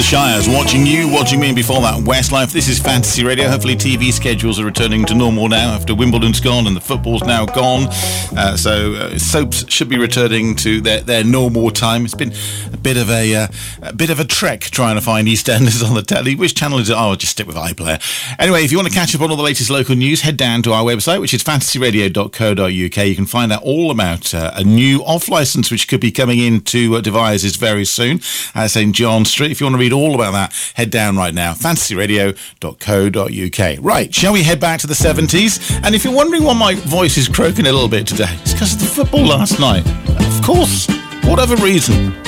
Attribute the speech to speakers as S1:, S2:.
S1: The Shires, watching you, watching me, and before that, Westlife. This is Fantasy Radio. Hopefully TV schedules are returning to normal now after Wimbledon's gone and the football's now gone. So soaps should be returning to their normal time. It's been a bit of a trek trying to find EastEnders on the telly. Which channel is it? Oh, I'll just stick with iPlayer. Anyway, if you want to catch up on all the latest local news, head down to our website, which is fantasyradio.co.uk. You can find out all about a new off-licence which could be coming into Devizes very soon at St John Street. If you want to read all about that, head down right now, fantasyradio.co.uk. Right, shall we head back to the 70s? And if you're wondering why my voice is croaking a little bit today, it's because of the football last night. Of course, whatever reason.